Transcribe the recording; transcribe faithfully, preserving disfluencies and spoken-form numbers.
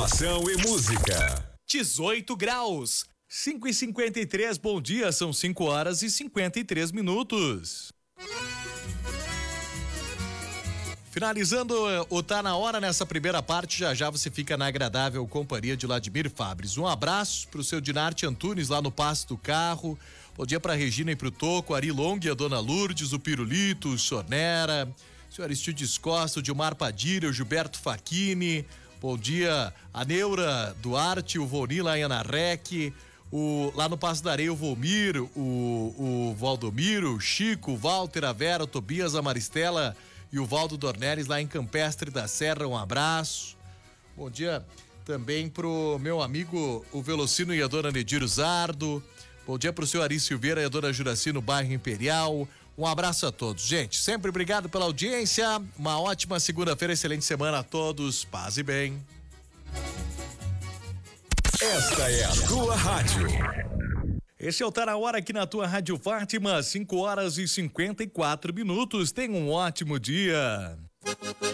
Informação e música. dezoito graus. cinco e cinquenta e três, bom dia, são cinco horas e cinquenta e três minutos. Finalizando o Tá Na Hora nessa primeira parte, já já você fica na agradável companhia de Vladimir Fabres. Um abraço pro seu Dinarte Antunes lá no Passo do Carro. Bom dia pra Regina e pro Toco, Ari Long e a Dona Lourdes, o Pirulito, o Sonera, o senhor Aristides Costa, o Dilmar Padilha, o Gilberto Facchini. Bom dia a Neura Duarte, o Voni lá em Anarrec, o, lá no Passo da Areia o Volmir, o, o Valdomiro, o Chico, o Walter, a Vera, o Tobias, a Maristela e o Valdo Dornelles lá em Campestre da Serra, um abraço. Bom dia também pro meu amigo o Velocino e a Dona Nedir Zardo. Bom dia pro seu Ari Silveira e a Dona Juraci no bairro Imperial. Um abraço a todos, gente. Sempre obrigado pela audiência. Uma ótima segunda-feira, excelente semana a todos. Paz e bem. Esta é a tua rádio. Esse é o Tá Na Hora aqui na tua Rádio Fátima, cinco horas e cinquenta e quatro minutos. Tenha um ótimo dia.